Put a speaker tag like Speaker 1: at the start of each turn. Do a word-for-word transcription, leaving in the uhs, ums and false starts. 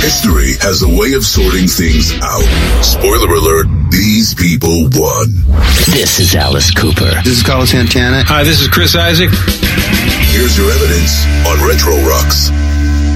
Speaker 1: History has a way of sorting things out. Spoiler alert, these people won.
Speaker 2: This is Alice Cooper.
Speaker 3: This is Carlos Santana.
Speaker 4: Hi, this is Chris Isaac.
Speaker 1: Here's your evidence on Retro Rocks.